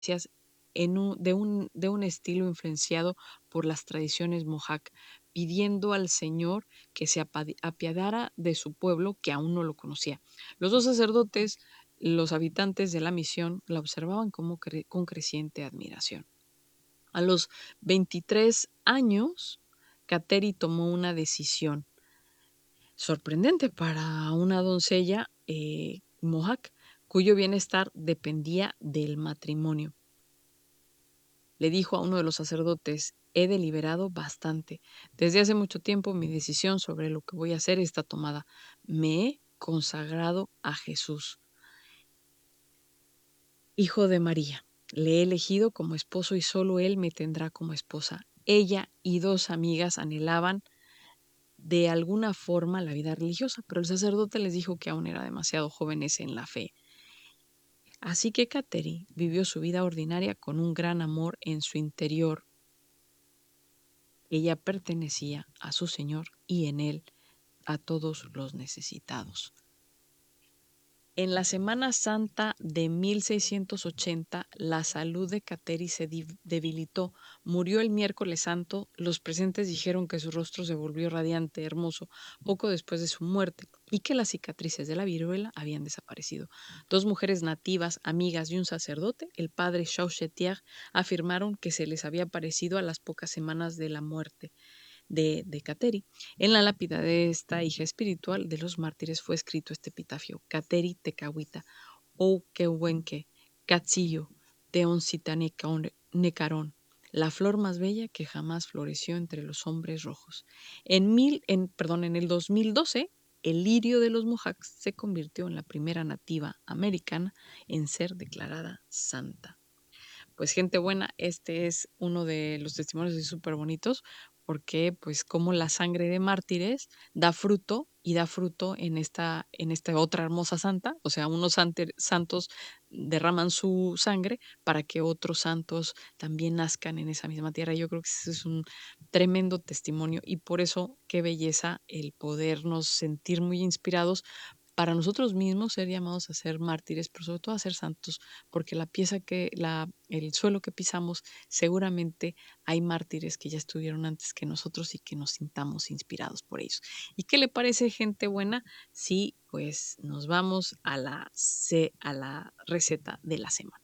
de un estilo influenciado por las tradiciones Mohawk, pidiendo al Señor que se apiadara de su pueblo que aún no lo conocía. Los dos sacerdotes, los habitantes de la misión, la observaban con creciente admiración. A los 23 años, Kateri tomó una decisión sorprendente para una doncella Mohawk, cuyo bienestar dependía del matrimonio. Le dijo a uno de los sacerdotes: he deliberado bastante. Desde hace mucho tiempo mi decisión sobre lo que voy a hacer está tomada. Me he consagrado a Jesús, Hijo de María. Le he elegido como esposo y solo Él me tendrá como esposa. Ella y dos amigas anhelaban de alguna forma la vida religiosa, pero el sacerdote les dijo que aún eran demasiado jóvenes en la fe. Así que Kateri vivió su vida ordinaria con un gran amor en su interior. Ella pertenecía a su Señor y en Él a todos los necesitados. En la Semana Santa de 1680, la salud de Kateri se debilitó. Murió el miércoles santo. Los presentes dijeron que su rostro se volvió radiante, hermoso, poco después de su muerte, y que las cicatrices de la viruela habían desaparecido. Dos mujeres nativas, amigas y un sacerdote, el padre Chauchetier, afirmaron que se les había aparecido a las pocas semanas de la muerte de Kateri. En la lápida de esta hija espiritual de los mártires fue escrito este epitafio: Kateri Tecawita, O Kewenke, Katsillo, Teoncita Necarón, la flor más bella que jamás floreció entre los hombres rojos. En el 2012, el lirio de los Mohawks se convirtió en la primera nativa americana en ser declarada santa. Pues gente buena, este es uno de los testimonios súper bonitos, porque pues como la sangre de mártires da fruto y da fruto en esta otra hermosa santa, o sea, unos santos derraman su sangre para que otros santos también nazcan en esa misma tierra. Yo creo que ese es un tremendo testimonio y por eso qué belleza el podernos sentir muy inspirados para nosotros mismos ser llamados a ser mártires, pero sobre todo a ser santos, porque el suelo que pisamos, seguramente hay mártires que ya estuvieron antes que nosotros y que nos sintamos inspirados por ellos. ¿Y qué le parece, gente buena? Sí, pues nos vamos a la receta de la semana.